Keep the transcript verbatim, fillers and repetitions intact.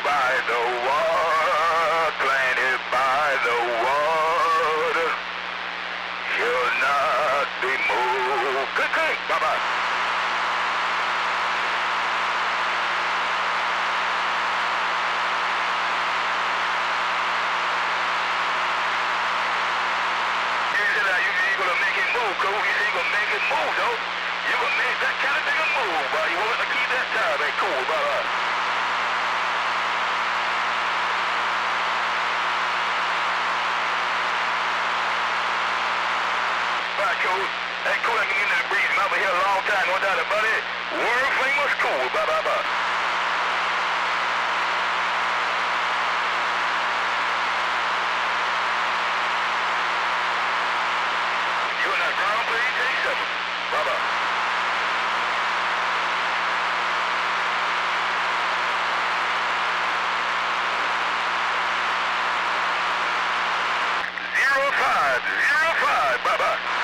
by the water, planted by the water, shall not be moved. Click, click, bye-bye. Cool, you see, you gonna make it move, though. You gonna make that kind of bigger move, bro. You want to keep that time, ain't cool, bro. Right, cool. Hey, cool, I can get into the breeze. I'm over here a long time, no doubt about it. World famous cool, blah, blah, blah. Bye-bye. Zero five, zero five, bye-bye.